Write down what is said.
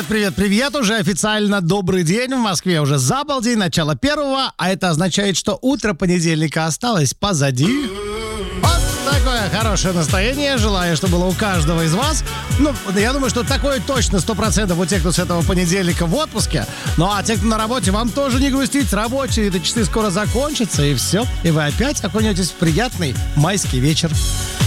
Привет. Уже официально добрый день. В Москве уже за полдень, начало первого. А это означает, что утро понедельника осталось позади. Вот такое хорошее настроение. Желаю, чтобы было у каждого из вас. Ну, я думаю, что такое точно 100% у тех, кто с этого понедельника в отпуске. Ну, а те, кто на работе, вам тоже не грустить. Рабочие часы скоро закончатся, и все. И вы опять окунетесь в приятный майский вечер.